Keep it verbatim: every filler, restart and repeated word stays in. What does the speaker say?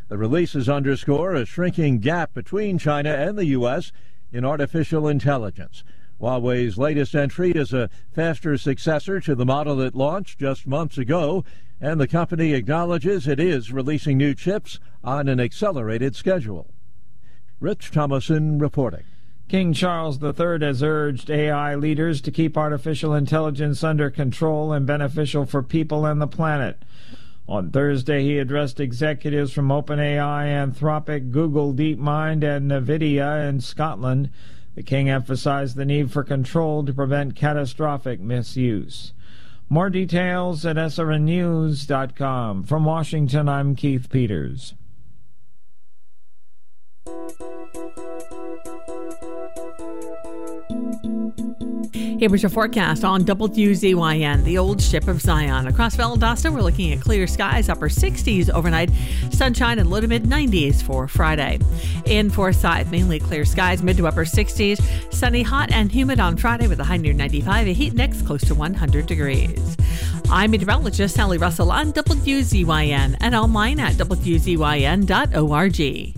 The releases underscore a shrinking gap between China and the U S in artificial intelligence. Huawei's latest entry is a faster successor to the model it launched just months ago, and the company acknowledges it is releasing new chips on an accelerated schedule. Rich Thomason reporting. King Charles the Third has urged A I leaders to keep artificial intelligence under control and beneficial for people and the planet. On Thursday, he addressed executives from OpenAI, Anthropic, Google DeepMind, and NVIDIA in Scotland. The king emphasized the need for control to prevent catastrophic misuse. More details at S R N news dot com. From Washington, I'm Keith Peters. Here was your forecast on W Z Y N, the old ship of Zion. Across Valdosta, we're looking at clear skies, upper sixties overnight, sunshine and low to mid nineties for Friday. In Forsyth, mainly clear skies, mid to upper sixties, sunny, hot and humid on Friday with a high near ninety-five, a heat index close to one hundred degrees. I'm meteorologist Sally Russell on W Z Y N and online at W Z Y N dot org.